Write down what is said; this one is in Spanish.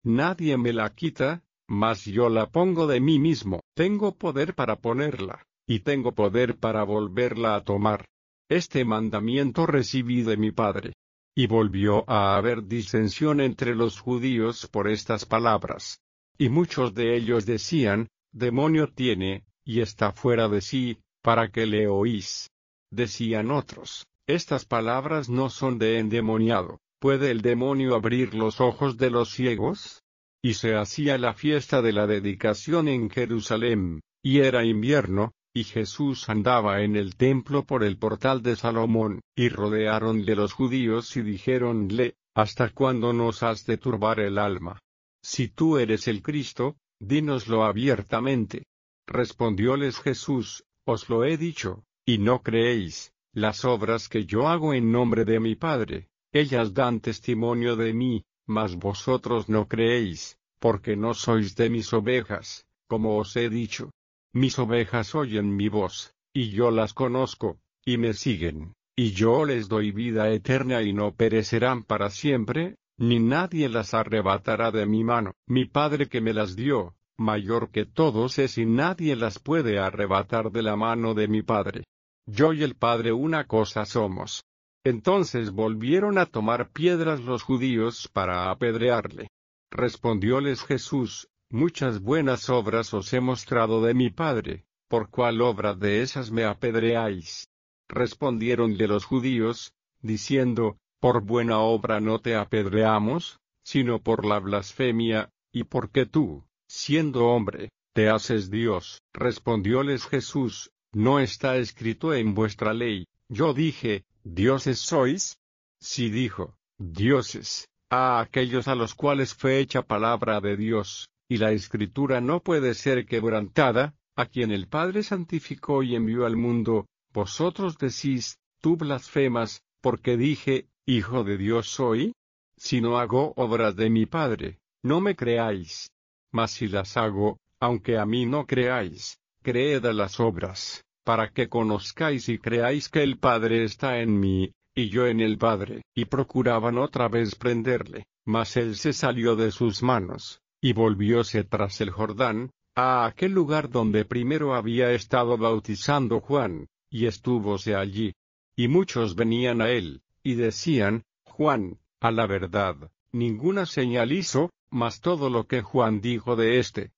Nadie me la quita, mas yo la pongo de mí mismo. Tengo poder para ponerla, y tengo poder para volverla a tomar. Este mandamiento recibí de mi Padre. Y volvió a haber disensión entre los judíos por estas palabras. Y muchos de ellos decían, demonio tiene, y está fuera de sí, ¿para qué le oís? Decían otros, estas palabras no son de endemoniado, ¿puede el demonio abrir los ojos de los ciegos? Y se hacía la fiesta de la dedicación en Jerusalén, y era invierno, y Jesús andaba en el templo por el portal de Salomón, y rodearonle los judíos y dijéronle, ¿hasta cuándo nos has de turbar el alma? Si tú eres el Cristo, dínoslo abiertamente. Respondióles Jesús, os lo he dicho, y no creéis. Las obras que yo hago en nombre de mi Padre, ellas dan testimonio de mí, mas vosotros no creéis, porque no sois de mis ovejas, como os he dicho. Mis ovejas oyen mi voz, y yo las conozco, y me siguen, y yo les doy vida eterna y no perecerán para siempre, ni nadie las arrebatará de mi mano. Mi Padre que me las dio, mayor que todos es y nadie las puede arrebatar de la mano de mi Padre. Yo y el Padre una cosa somos. Entonces volvieron a tomar piedras los judíos para apedrearle. Respondióles Jesús, muchas buenas obras os he mostrado de mi Padre, ¿por cuál obra de esas me apedreáis? Respondiéronle los judíos, diciendo, por buena obra no te apedreamos, sino por la blasfemia, y porque tú, siendo hombre, te haces Dios. Respondióles Jesús, ¿no está escrito en vuestra ley? Yo dije, ¿dioses sois? Sí dijo, dioses, a aquellos a los cuales fue hecha palabra de Dios, y la Escritura no puede ser quebrantada, a quien el Padre santificó y envió al mundo. Vosotros decís, tú blasfemas, porque dije, Hijo de Dios soy. Si no hago obras de mi Padre, no me creáis. Mas si las hago, aunque a mí no creáis, creed a las obras, para que conozcáis y creáis que el Padre está en mí, y yo en el Padre. Y procuraban otra vez prenderle, mas él se salió de sus manos, y volvióse tras el Jordán, a aquel lugar donde primero había estado bautizando Juan, y estúvose allí. Y muchos venían a él, y decían, Juan, a la verdad, ninguna señal hizo, mas todo lo que Juan dijo de éste,